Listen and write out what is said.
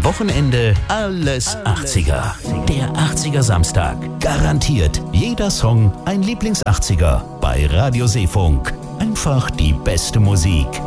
Am Wochenende alles 80er. Der 80er Samstag. Garantiert jeder Song ein Lieblings-80er bei Radio Seefunk. Einfach die beste Musik.